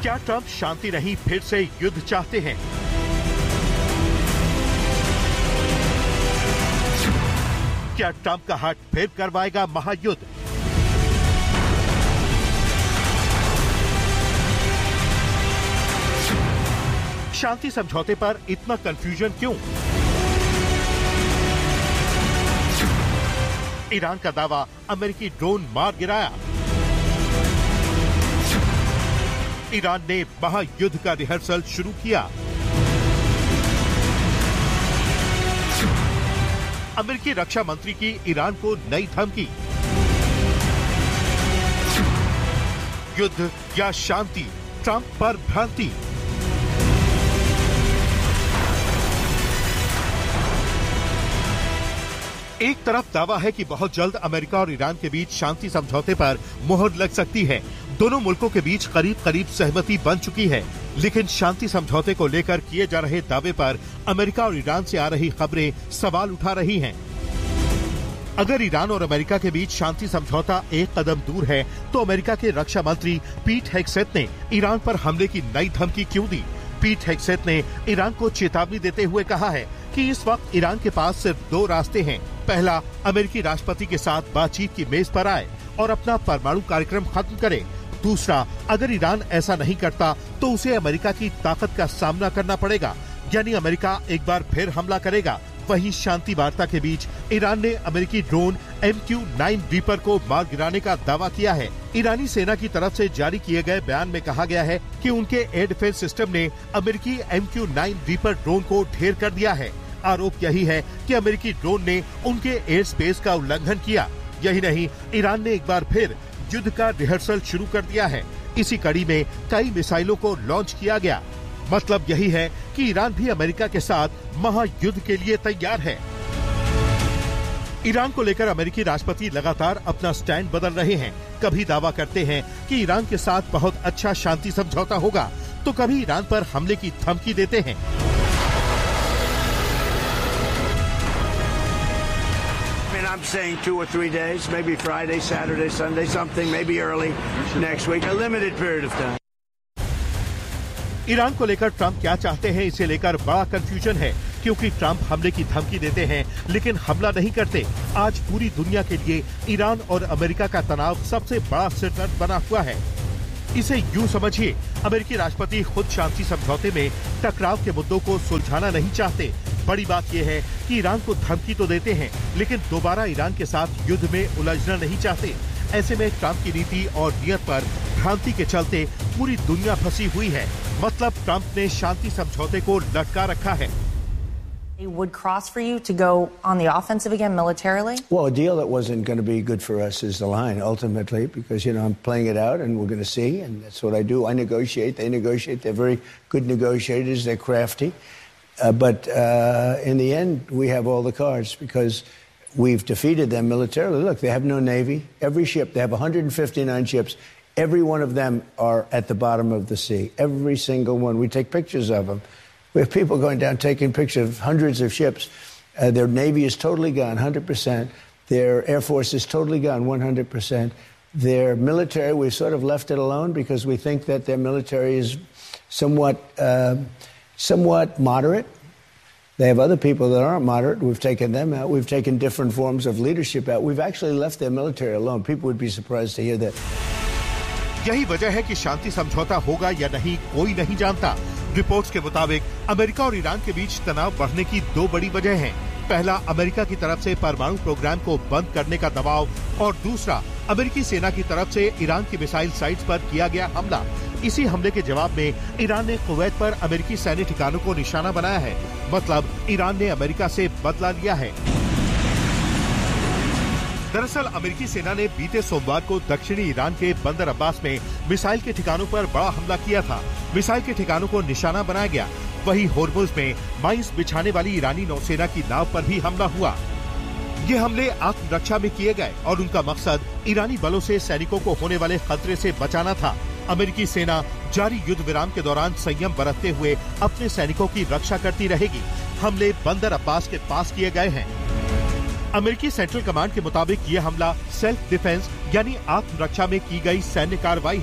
क्या ट्रंप शांति नहीं फिर से युद्ध चाहते हैं? क्या ट्रंप का हाथ फिर करवाएगा महायुद्ध? शांति समझौते पर इतना कंफ्यूजन क्यों? ईरान का दावा, अमेरिकी ड्रोन मार गिराया। ईरान ने महायुद्ध का रिहर्सल शुरू किया। अमेरिकी रक्षा मंत्री की ईरान को नई धमकी। युद्ध या शांति, ट्रंप पर भ्रांति। एक तरफ दावा है कि बहुत जल्द अमेरिका और ईरान के बीच शांति समझौते पर मुहर लग सकती है। दोनों मुल्कों के बीच करीब करीब सहमति बन चुकी है, लेकिन शांति समझौते को लेकर किए जा रहे दावे पर अमेरिका और ईरान से आ रही खबरें सवाल उठा रही हैं। अगर ईरान और अमेरिका के बीच शांति समझौता एक कदम दूर है, तो अमेरिका के रक्षा मंत्री पीट हेग्सेथ ने ईरान पर हमले की नई धमकी क्यों दी? पीट हेग्सेथ ने ईरान को चेतावनी देते हुए कहा है कि इस वक्त ईरान के पास सिर्फ दो रास्ते हैं। पहला, अमेरिकी राष्ट्रपति के साथ बातचीत की मेज पर आए और अपना परमाणु कार्यक्रम खत्म करे। दूसरा, अगर ईरान ऐसा नहीं करता तो उसे अमेरिका की ताकत का सामना करना पड़ेगा, यानी अमेरिका एक बार फिर हमला करेगा। वहीं शांति वार्ता के बीच ईरान ने अमेरिकी ड्रोन MQ-9 रीपर को मार गिराने का दावा किया है। ईरानी सेना की तरफ से जारी किए गए बयान में कहा गया है कि उनके एयर डिफेंस सिस्टम ने अमेरिकी MQ-9 रीपर ड्रोन को ढेर कर दिया है। आरोप यही है कि अमेरिकी ड्रोन ने उनके एयर स्पेस का उल्लंघन किया। यही नहीं, ईरान ने एक बार फिर युद्ध का रिहर्सल शुरू कर दिया है। इसी कड़ी में कई मिसाइलों को लॉन्च किया गया। मतलब यही है कि ईरान भी अमेरिका के साथ महायुद्ध के लिए तैयार है। ईरान को लेकर अमेरिकी राष्ट्रपति लगातार अपना स्टैंड बदल रहे हैं। कभी दावा करते हैं कि ईरान के साथ बहुत अच्छा शांति समझौता होगा, तो कभी ईरान पर हमले की धमकी देते हैं। I'm saying 2 or 3 days, maybe Friday, Saturday, Sunday, something, maybe early next week, a limited period of time. Iran को लेकर ट्रंप क्या चाहते हैं, इसे लेकर बड़ा कंफ्यूजन है, क्योंकि ट्रंप हमले की धमकी देते हैं लेकिन हमला नहीं करते। आज पूरी दुनिया के लिए ईरान और अमेरिका का तनाव सबसे बड़ा सिरदर्द बना हुआ है। इसे यूं समझिए, अमेरिकी राष्ट्रपति खुद शांति समझौते में टकराव के मुद्दों को सुलझाना नहीं चाहते। बड़ी बात यह है कि ईरान को धमकी तो देते हैं, लेकिन दोबारा ईरान के साथ युद्ध में उलझना नहीं चाहते। ऐसे में ट्रंप की नीति और नियत पर भ्रांति के चलते पूरी दुनिया फंसी हुई है। मतलब ट्रंप ने शांति समझौते को लटका रखा है। Would cross for you to go on the offensive again militarily? Well, a deal that wasn't going to be good for us is the line, ultimately, because, I'm playing it out and we're going to see, and that's what I do. I negotiate, they negotiate. They're very good negotiators. They're crafty. But in the end, we have all the cards because we've defeated them militarily. Look, they have no Navy. Every ship, they have 159 ships. Every one of them are at the bottom of the sea. Every single one. We take pictures of them. We have people going down taking pictures of hundreds of ships. Their Navy is totally gone, 100%. Their Air Force is totally gone, 100%. Their military, we've sort of left it alone because we think that their military is somewhat moderate. They have other people that aren't moderate. We've taken them out. We've taken different forms of leadership out. We've actually left their military alone. People would be surprised to hear that. यही वजह है कि शांति समझौता होगा या नहीं, कोई नहीं जानता। रिपोर्ट्स के मुताबिक अमेरिका और ईरान के बीच तनाव बढ़ने की दो बड़ी वजह हैं। पहला, अमेरिका की तरफ से परमाणु प्रोग्राम को बंद करने का दबाव, और दूसरा, अमेरिकी सेना की तरफ से ईरान की मिसाइल साइट्स पर किया गया हमला। इसी हमले के जवाब में ईरान ने कुवैत पर अमेरिकी सैन्य ठिकानों को निशाना बनाया है। मतलब ईरान ने अमेरिका से बदला लिया है। दरअसल अमेरिकी सेना ने बीते सोमवार को दक्षिणी ईरान के बंदर अब्बास में मिसाइल के ठिकानों पर बड़ा हमला किया था। मिसाइल के ठिकानों को निशाना बनाया गया। वहीं होर्मुज में माइंस बिछाने वाली ईरानी नौसेना की नाव पर भी हमला हुआ। ये हमले आत्मरक्षा में किए गए और उनका मकसद ईरानी बलों से सैनिकों को होने वाले खतरे से बचाना था। अमेरिकी सेना जारी युद्ध विराम के दौरान संयम बरतते हुए अपने सैनिकों की रक्षा करती रहेगी। हमले बंदर अब्बास के पास किए गए हैं। अमेरिकी सेंट्रल कमांड के मुताबिक ये हमला सेल्फ डिफेंस यानी आत्मरक्षा में की गई सैन्य कार्रवाई है।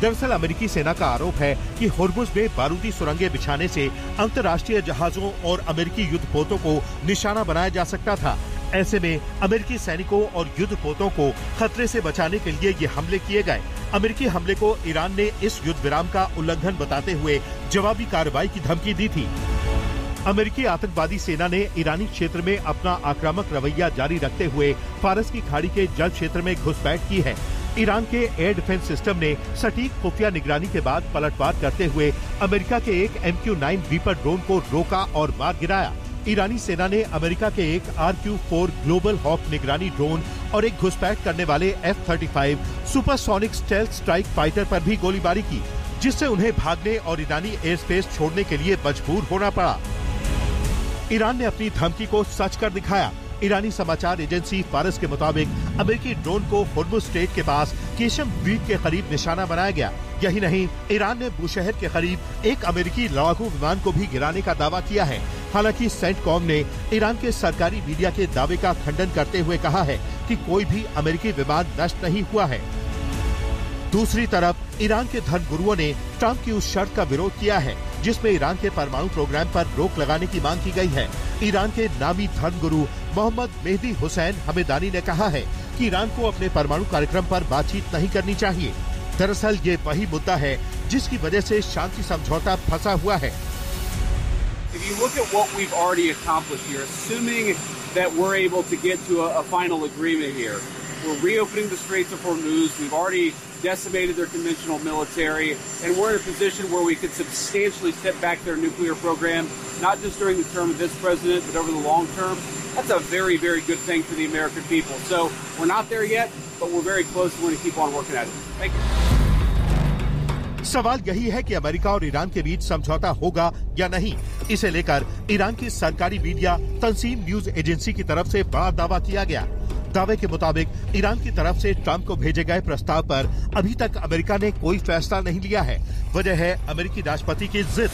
दरअसल अमेरिकी सेना का आरोप है कि होर्मुज में बारूदी सुरंगें बिछाने से अंतर्राष्ट्रीय जहाजों और अमेरिकी युद्धपोतों को निशाना बनाया जा सकता था। ऐसे में अमेरिकी सैनिकों और युद्धपोतों को खतरे से बचाने के लिए ये हमले किए गए। अमेरिकी हमले को ईरान ने इस युद्ध विराम का उल्लंघन बताते हुए जवाबी कार्रवाई की धमकी दी थी। अमेरिकी आतंकवादी सेना ने ईरानी क्षेत्र में अपना आक्रामक रवैया जारी रखते हुए फारस की खाड़ी के जल क्षेत्र में घुसपैठ की है। ईरान के एयर डिफेंस सिस्टम ने सटीक खुफिया निगरानी के बाद पलटवार करते हुए अमेरिका के एक MQ-9 रीपर ड्रोन को रोका और मार गिराया। ईरानी सेना ने अमेरिका के एक RQ-4 ग्लोबल हॉक निगरानी ड्रोन और एक घुसपैठ करने वाले F-35 supersonic stealth strike fighter पर भी गोलीबारी की, जिससे उन्हें भागने और ईरानी एयर स्पेस छोड़ने के लिए मजबूर होना पड़ा। ईरान ने अपनी धमकी को सच कर दिखाया। ईरानी समाचार एजेंसी फारस के मुताबिक अमेरिकी ड्रोन को होर्मुज स्ट्रेट के पास केशम द्वीप के करीब निशाना बनाया गया। यही नहीं, ईरान ने बूशहर के करीब एक अमेरिकी लड़ाकू विमान को भी गिराने का दावा किया है। हालांकि सेंटकॉम ने ईरान के सरकारी मीडिया के दावे का खंडन करते हुए कहा है कि कोई भी अमेरिकी विमान नष्ट नहीं हुआ है। दूसरी तरफ ईरान के धर्मगुरुओं ने ट्रंप की उस शर्त का विरोध किया है जिसमें ईरान के परमाणु प्रोग्राम पर रोक लगाने की मांग की गई है। ईरान के नामी धर्मगुरु मोहम्मद मेहदी हुसैन हमेदानी ने कहा है कि ईरान को अपने परमाणु कार्यक्रम पर बातचीत नहीं करनी चाहिए। दरअसल ये वही मुद्दा है जिसकी वजह से शांति समझौता फंसा हुआ है। If you look at what we've already accomplished here, assuming that we're able to get to a final agreement here, we're reopening the Straits of Hormuz. We've already decimated their conventional military, and we're in a position where we could substantially step back their nuclear program, not just during the term of this president, but over the long term. That's a very, very good thing for the American people. So we're not there yet, but we're very close and we're going to keep on working at it. Thank you. सवाल यही है कि America और Iran के बीच समझौता होगा या नहीं। इसे लेकर ईरान की सरकारी मीडिया तंसीम न्यूज एजेंसी की तरफ से बड़ा दावा किया गया। दावे के मुताबिक ईरान की तरफ से ट्रंप को भेजे गए प्रस्ताव पर अभी तक अमेरिका ने कोई फैसला नहीं लिया है। वजह है अमेरिकी राष्ट्रपति की जिद।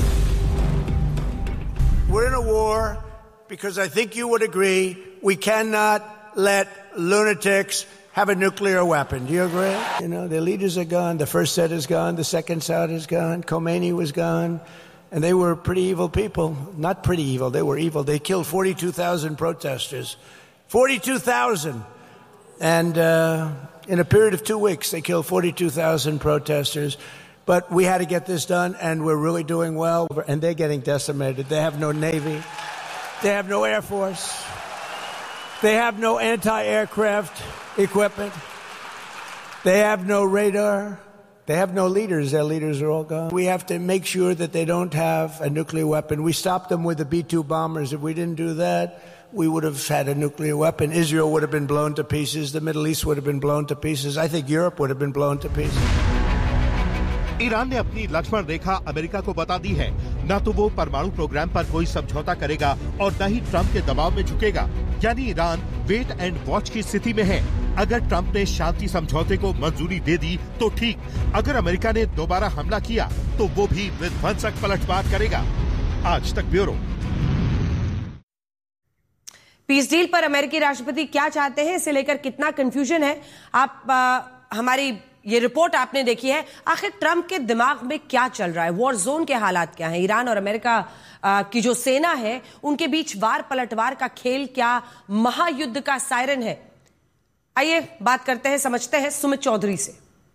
We're in a war because I think you would agree we cannot let lunatics have a nuclear weapon. Do you agree? You know, the leaders are gone. The first set is gone. The second set is gone. Khomeini was gone. And they were pretty evil people. Not pretty evil. They were evil. They killed 42,000 protesters. 42,000. And in a period of 2 weeks, they killed 42,000 protesters. But we had to get this done, and we're really doing well. And they're getting decimated. They have no Navy. They have no Air Force. They have no anti-aircraft equipment. They have no radar. They have no leaders. Their leaders are all gone. We have to make sure that they don't have a nuclear weapon. We stopped them with the B-2 bombers. If we didn't do that, we would have had a nuclear weapon. Israel would have been blown to pieces. The Middle East would have been blown to pieces. I think Europe would have been blown to pieces. Iran ने अपनी लक्ष्मण रेखा America को बता दी है। न तो वो परमाणु programme पर कोई समझौता करेगा और न ही ट्रंप के दबाव में झुकेगा। यानी ईरान वेट एंड वॉच की स्थिति में है। अगर ट्रंप ने शांति समझौते को मंजूरी दे दी तो ठीक, अगर अमेरिका ने दोबारा हमला किया तो वो भी विध्वंसक पलटवार करेगा। आज तक ब्यूरो। पीस डील पर अमेरिकी राष्ट्रपति क्या चाहते हैं, इसे लेकर कितना कंफ्यूजन है, आप हमारी ये रिपोर्ट आपने देखी है। आखिर ट्रंप के दिमाग में क्या चल रहा है, वॉर जोन के हालात क्या हैं, ईरान और अमेरिका की जो सेना है उनके बीच वार पलटवार का खेल क्या महायुद्ध का सायरन है। आइए बात करते हैं, समझते हैं सुमित चौधरी से।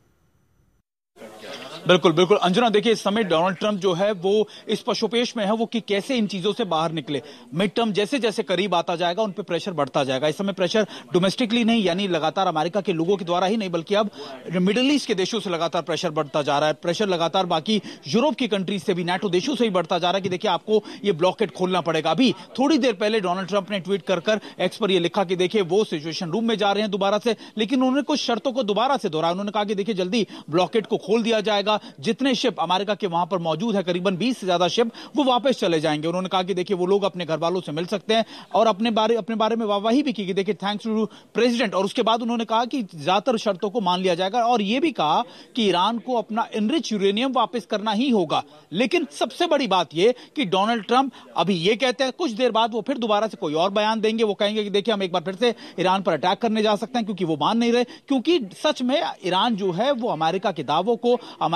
बिल्कुल बिल्कुल अंजना, देखिए इस समय डोनाल्ड ट्रंप जो है वो इस पशुपेश में है वो कि कैसे इन चीजों से बाहर निकले। मिड टर्म जैसे जैसे करीब आता जाएगा उन पे प्रेशर बढ़ता जाएगा। इस समय प्रेशर डोमेस्टिकली नहीं, यानी लगातार अमेरिका के लोगों के द्वारा ही नहीं, बल्कि अब मिडिल ईस्ट के देशों से लगातार प्रेशर बढ़ता जा रहा है। प्रेशर लगातार बाकी यूरोप की कंट्रीज से भी, नाटो देशों से ही बढ़ता जा रहा है कि देखिए आपको ये ब्लॉकेट खोलना पड़ेगा। अभी थोड़ी देर पहले डोनाल्ड ट्रंप ने ट्वीट कर एक्स पर ये लिखा कि देखिए वो सिचुएशन रूम में जा रहे हैं दोबारा से, लेकिन उन्होंने कुछ शर्तों को दोबारा से दोहराया। उन्होंने कहा कि देखिए जल्दी ब्लॉकेट को खोल दिया जाएगा, जितने शिप अमेरिका के वहां पर मौजूद है करीबन 20 से ज्यादा शिप वो वापस चले जाएंगे। उन्होंने कहा कि देखिए वो लोग अपने घर वालों से मिल सकते हैं और अपने बारे में वाहवाही भी की कि देखिए थैंक्स टू प्रेसिडेंट। और उसके बाद उन्होंने कहा कि ज्यादातर शर्तों को मान लिया जाएगा और यह भी कहा कि ईरान को अपना एनरिच यूरेनियम वापस करना ही होगा। लेकिन सबसे बड़ी बात यह कि डोनाल्ड ट्रंप अभी ये कहते हैं, कुछ देर बाद वो फिर दोबारा से कोई और बयान देंगे। वो कहेंगे कि देखिए हम एक बार फिर से ईरान पर अटैक करने जा सकते हैं, क्योंकि वो मान नहीं रहे। क्योंकि सच में ईरान जो है वो अमेरिका के दावों को, अमेरिका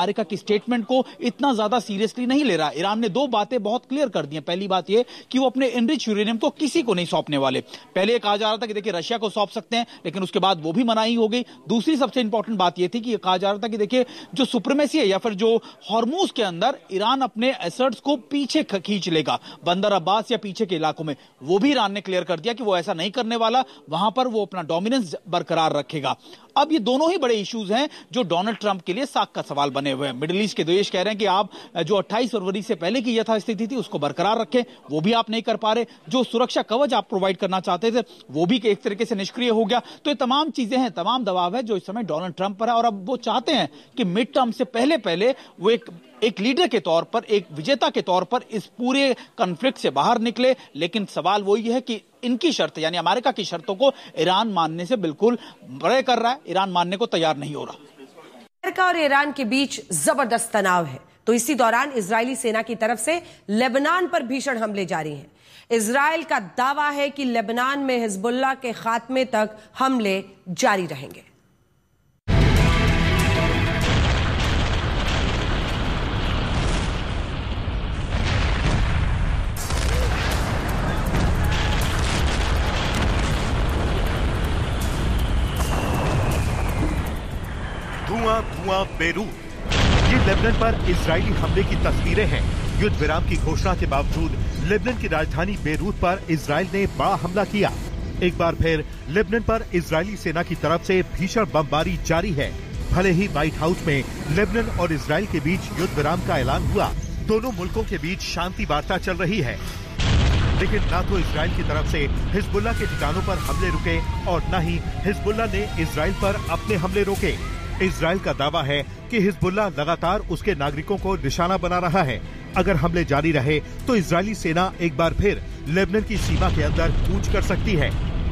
अमेरिका की स्टेटमेंट को इतना ज्यादा सीरियसली नहीं ले रहा। ईरान ने 2 बातें बहुत क्लियर कर दी हैं। पहली बात यह कि वो अपने एनरिच यूरेनियम को किसी को नहीं सौंपने वाले। पहले कहा जा रहा था कि देखिए रशिया को सौंप सकते हैं, लेकिन उसके बाद वो भी मनाही हो गई। दूसरी सबसे इंपॉर्टेंट बात यह थी कि कहा जा रहा था कि देखिए जो सुप्रीमेसी है या फिर जो हॉर्मूज के अंदर ईरान अपने एसेट्स को पीछे खींच लेगा, बंदर अब्बास या पीछे के इलाकों में, वो भी ईरान ने क्लियर कर दिया कि वो ऐसा नहीं करने वाला, वहां पर वो अपना डोमिनेंस बरकरार रखेगा। अब ये दोनों ही बड़े इश्यूज हैं जो डोनाल्ड ट्रंप के लिए साख का सवाल बने हुए हैं। मिडिल ईस्ट के देश कह रहे हैं कि आप जो 28 फरवरी से पहले की यथास्थिति थी उसको बरकरार रखें, वो भी आप नहीं कर पा रहे। जो सुरक्षा कवच आप प्रोवाइड करना चाहते थे वो भी एक तरीके से निष्क्रिय हो गया। तो ये तमाम चीजें हैं, तमाम दबाव है जो इस समय डोनाल्ड ट्रंप पर है, और अब वो चाहते हैं कि मिड टर्म से पहले वो एक लीडर के तौर पर, एक विजेता के तौर पर इस पूरे कॉन्फ्लिक्ट से बाहर निकले। लेकिन सवाल वही है कि इनकी शर्त यानी अमेरिका की शर्तों को ईरान मानने से बिल्कुल बड़े कर रहा है, ईरान मानने को तैयार नहीं हो रहा। अमेरिका और ईरान के बीच जबरदस्त तनाव है, तो इसी दौरान इजरायली सेना की तरफ से लेबनान पर भीषण हमले जारी हैं। इजरायल का दावा है कि लेबनान में हिजबुल्लाह के खात्मे तक हमले जारी रहेंगे। धुआं बेरूत, ये लेबनान पर इजरायली हमले की तस्वीरें हैं। युद्ध विराम की घोषणा के बावजूद लेबनान की राजधानी बेरूत पर इजरायल ने बड़ा हमला किया। एक बार फिर लेबनान पर इजरायली सेना की तरफ से भीषण बमबारी जारी है। भले ही व्हाइट हाउस में लेबनान और इजरायल के बीच युद्ध विराम का ऐलान हुआ, दोनों मुल्कों के बीच शांति वार्ता चल रही है, लेकिन न तो इजरायल की तरफ से हिजबुल्लाह के ठिकानों पर हमले रुके और न ही हिजबुल्लाह ने इजरायल पर अपने हमले रोके। इजरायल का दावा है कि हिजबुल्लाह लगातार उसके नागरिकों को निशाना बना रहा है। अगर हमले जारी रहे तो इजरायली सेना एक बार फिर लेबनान की सीमा के अंदर कूच कर सकती है।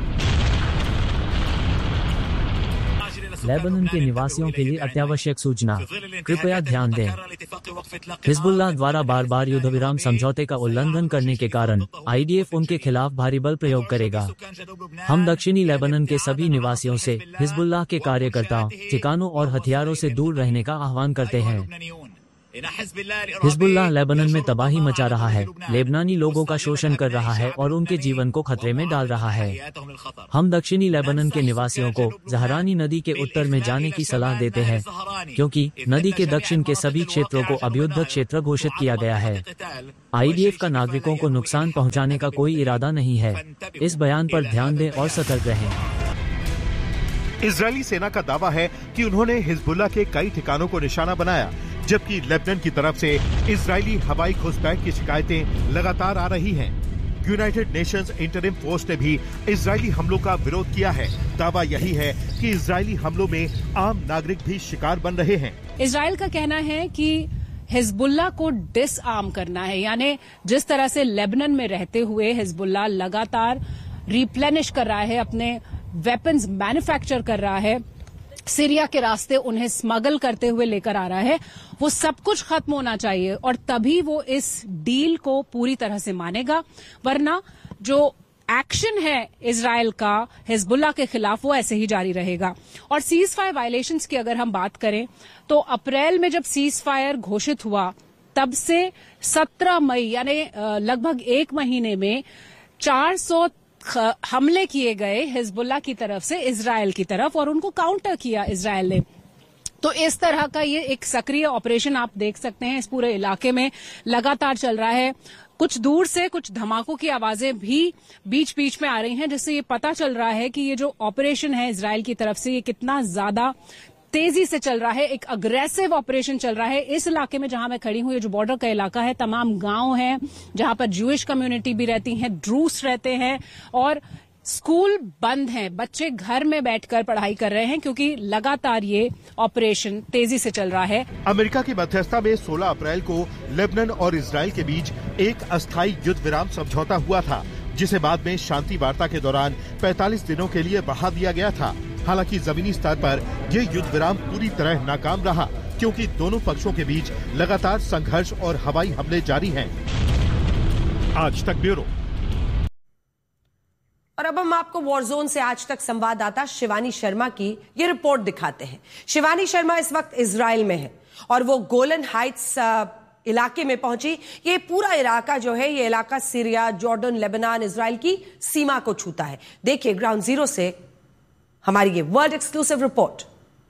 लेबनान के निवासियों के लिए अत्यावश्यक सूचना, कृपया ध्यान दें। हिजबुल्लाह द्वारा बार बार युद्ध विराम समझौते का उल्लंघन करने के कारण आईडीएफ उनके खिलाफ भारी बल प्रयोग करेगा। हम दक्षिणी लेबनान के सभी निवासियों से हिजबुल्लाह के कार्यकर्ताओं, ठिकानों और हथियारों से दूर रहने का आह्वान करते हैं। हिजबुल्लाह लेबनान में तबाही मचा रहा है, लेबनानी लोगों का शोषण कर रहा है और उनके जीवन को खतरे में डाल रहा है। हम दक्षिणी लेबनान के निवासियों को ज़हरानी नदी के उत्तर में जाने की सलाह देते हैं, क्योंकि नदी के दक्षिण के सभी क्षेत्रों को अभयुद्ध क्षेत्र घोषित किया गया है। आईडीएफ का नागरिकों को नुकसान पहुंचाने का कोई इरादा नहीं है। इस बयान पर ध्यान दें और सतर्क रहें। इजरायली सेना का दावा है कि उन्होंने हिजबुल्लाह के कई ठिकानों को निशाना बनाया, जबकि लेबनान की तरफ से इजरायली हवाई घुसपैठ की शिकायतें लगातार आ रही हैं। यूनाइटेड नेशंस इंटरिम फोर्स ने भी इजरायली हमलों का विरोध किया है। दावा यही है कि इजरायली हमलों में आम नागरिक भी शिकार बन रहे हैं। इजरायल का कहना है कि हिजबुल्लाह को डिसआर्म करना है, यानी जिस तरह से लेबनान में रहते हुए हिजबुल्लाह लगातार रिप्लेनिश कर रहा है, अपने वेपन्स मैन्युफैक्चर कर रहा है, सीरिया के रास्ते उन्हें स्मगल करते हुए लेकर आ रहा है, वो सब कुछ खत्म होना चाहिए और तभी वो इस डील को पूरी तरह से मानेगा। वरना जो एक्शन है इजरायल का हिजबुल्लाह के खिलाफ वो ऐसे ही जारी रहेगा। और सीज फायर वायलेशंस की अगर हम बात करें तो अप्रैल में जब सीज फायर घोषित हुआ तब से 17 मई यानी लगभग 1 महीने में 400 हमले किए गए हिजबुल्लाह की तरफ से इजरायल की तरफ और उनको काउंटर किया इजरायल ने। तो इस तरह का ये एक सक्रिय ऑपरेशन आप देख सकते हैं इस पूरे इलाके में लगातार चल रहा है। कुछ दूर से कुछ धमाकों की आवाजें भी बीच बीच में आ रही हैं, जिससे ये पता चल रहा है कि ये जो ऑपरेशन है इजरायल की तरफ से ये कितना ज्यादा तेजी से चल रहा है, एक अग्रेसिव ऑपरेशन चल रहा है। इस इलाके में जहां मैं खड़ी हूं, ये जो बॉर्डर का इलाका है, तमाम गांव हैं जहां पर ज्यूइश कम्युनिटी भी रहती है, ड्रूस रहते हैं और स्कूल बंद हैं, बच्चे घर में बैठकर पढ़ाई कर रहे हैं क्योंकि लगातार ये ऑपरेशन तेजी से चल रहा है। अमेरिका की मध्यस्थता में 16 अप्रैल को लेबनान और इजरायल के बीच एक अस्थायी युद्ध विराम समझौता हुआ था, जिसे बाद में शांति वार्ता के दौरान 45 दिनों के लिए बढ़ा दिया गया था। हालांकि जमीनी स्तर पर यह युद्ध विराम पूरी तरह नाकाम रहा, क्योंकि दोनों पक्षों के बीच लगातार संघर्ष और हवाई हमले जारी हैं। आज तक ब्यूरो। और अब हम आपको वॉरजोन से आज तक संवाददाता शिवानी शर्मा की ये रिपोर्ट दिखाते हैं। शिवानी शर्मा इस वक्त इजराइल में है और वो गोलन हाइट्स इलाके में पहुंची। ये पूरा इलाका जो है, ये इलाका सीरिया, जॉर्डन, लेबनान, इजराइल की सीमा को छूता है। देखिए ग्राउंड जीरो से हमारी ये वर्ल्ड एक्सक्लूसिव रिपोर्ट।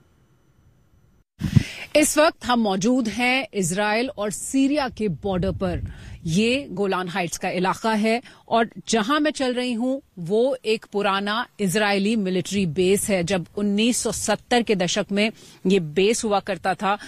इस वक्त हम मौजूद हैं इजराइल और सीरिया के बॉर्डर पर। ये गोलान हाइट्स का इलाका है और जहां मैं चल रही हूं वो एक पुराना इजरायली मिलिट्री बेस है। जब 1970 के दशक में ये बेस हुआ करता था,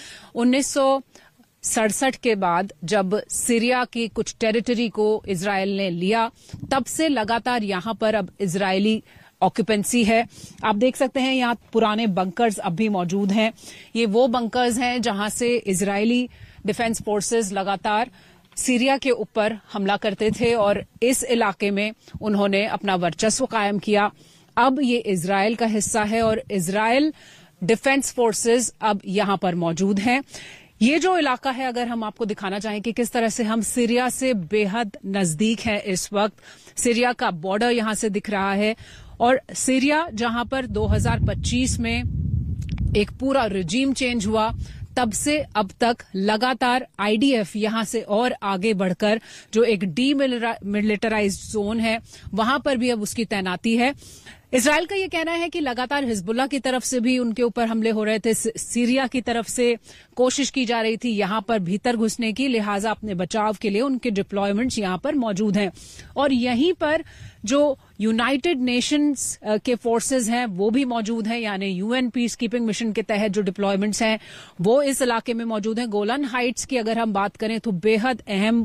1967 के बाद जब सीरिया की कुछ टेरिटरी को इजराइल ने लिया, तब से लगातार यहां पर अब इजरायली ऑक्यूपेंसी है। आप देख सकते हैं यहां पुराने बंकर्स अब भी मौजूद हैं। ये वो बंकर्स हैं जहां से इजरायली डिफेंस फोर्सेस लगातार सीरिया के ऊपर हमला करते थे और इस इलाके में उन्होंने अपना वर्चस्व कायम किया। अब ये इजराइल का हिस्सा है और इजराइल डिफेंस फोर्सेस अब यहां पर मौजूद हैं। ये जो इलाका है, अगर हम आपको दिखाना चाहें कि किस तरह से हम सीरिया से बेहद नजदीक हैं इस वक्त। सीरिया का बॉर्डर यहां से दिख रहा है और सीरिया जहां पर 2025 में एक पूरा रिजीम चेंज हुआ, तब से अब तक लगातार आईडीएफ यहां से और आगे बढ़कर जो एक डीमिलिटराइज्ड जोन है वहां पर भी अब उसकी तैनाती है। इजराइल का यह कहना है कि लगातार हिजबुल्लाह की तरफ से भी उनके ऊपर हमले हो रहे थे, सीरिया की तरफ से कोशिश की जा रही थी यहां पर भीतर घुसने की, लिहाजा अपने बचाव के लिए उनके डिप्लॉयमेंट्स यहां पर मौजूद हैं। और यहीं पर जो यूनाइटेड नेशंस के फोर्सेस हैं वो भी मौजूद हैं, यानी यूएन पीस कीपिंग मिशन के तहत जो डिप्लॉयमेंट्स हैं वो इस इलाके में मौजूद हैं। गोलान हाइट्स की अगर हम बात करें तो बेहद अहम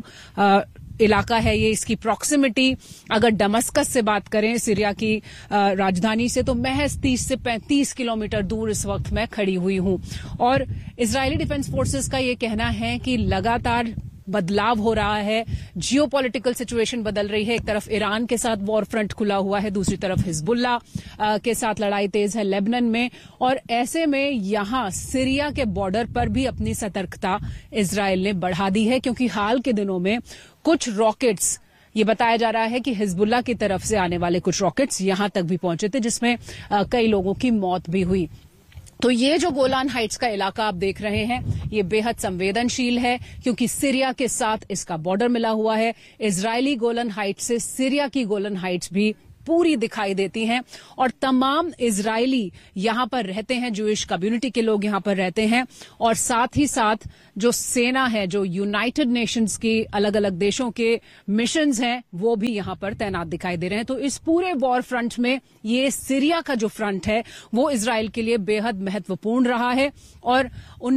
इलाका है ये। इसकी प्रॉक्सिमिटी अगर दमस्कस से बात करें, सीरिया की राजधानी से, तो महज 30 से 35 किलोमीटर दूर इस वक्त मैं खड़ी हुई हूं। और इजरायली डिफेंस फोर्सेस का ये कहना है कि लगातार बदलाव हो रहा है, जियोपॉलिटिकल सिचुएशन बदल रही है। एक तरफ ईरान के साथ वॉर फ्रंट खुला हुआ है, दूसरी तरफ हिजबुल्लाह के साथ लड़ाई तेज है लेबनान में, और ऐसे में यहां सीरिया के बॉर्डर पर भी अपनी सतर्कता इजराइल ने बढ़ा दी है, क्योंकि हाल के दिनों में कुछ रॉकेट्स, ये बताया जा रहा है कि हिजबुल्लाह की तरफ से आने वाले कुछ रॉकेट्स यहां तक भी पहुंचे थे, जिसमें कई लोगों की मौत भी हुई। तो ये जो गोलान हाइट्स का इलाका आप देख रहे हैं, ये बेहद संवेदनशील है क्योंकि सीरिया के साथ इसका बॉर्डर मिला हुआ है। इजरायली गोलान हाइट्स से सीरिया की गोलान हाइट्स भी पूरी दिखाई देती हैं और तमाम इजरायली यहां पर रहते हैं, जूइश कम्युनिटी के लोग यहां पर रहते हैं, और साथ ही साथ जो सेना है, जो यूनाइटेड नेशंस की अलग अलग देशों के मिशंस हैं, वो भी यहां पर तैनात दिखाई दे रहे हैं। तो इस पूरे वॉर फ्रंट में ये सीरिया का जो फ्रंट है वो इजराइल के लिए बेहद महत्वपूर्ण रहा है। और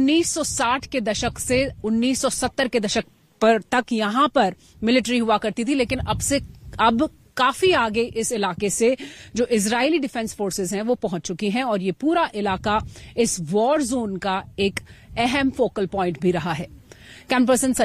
1960 के दशक से 1970 के दशक पर तक यहां पर मिलिट्री हुआ करती थी, लेकिन अब काफी आगे इस इलाके से जो इजरायली डिफेंस फोर्सेस हैं वो पहुंच चुकी हैं, और ये पूरा इलाका इस वॉर जोन का एक अहम फोकल पॉइंट भी रहा है। Camera person